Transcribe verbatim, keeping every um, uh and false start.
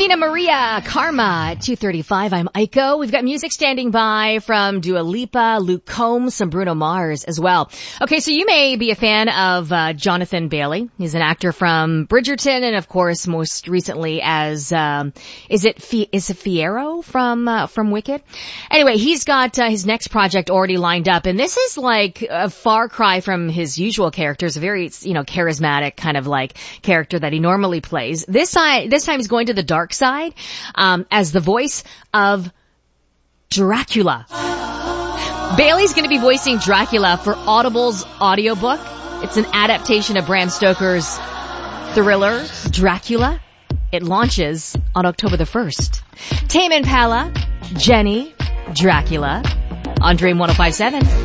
Christina Maria, Karma at two thirty-five. I'm Aiko. We've got music standing by from Dua Lipa, Luke Combs, some Bruno Mars as well. Okay, so you may be a fan of uh, Jonathan Bailey. He's an actor from Bridgerton and, of course, most recently as, um, is it Fi- is it Fiyero from uh, from Wicked? Anyway, he's got uh, his next project already lined up, and this is like a far cry from his usual characters, a very, you know, charismatic kind of like character that he normally plays. This time, this time he's going to the dark side, um, as the voice of Dracula. Bailey's going to be voicing Dracula for Audible's audiobook. It's an adaptation of Bram Stoker's thriller, Dracula. It launches on October the first. Tame Impala, Jenny, Dracula, on Dream one oh five point seven.